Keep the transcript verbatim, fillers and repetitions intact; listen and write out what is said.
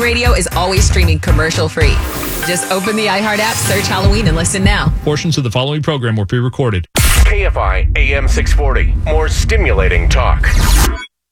Radio is always streaming commercial free. Just open the iHeart app, search Halloween, and listen now. Portions of the following program were pre-recorded. K F I A M six forty. More stimulating talk.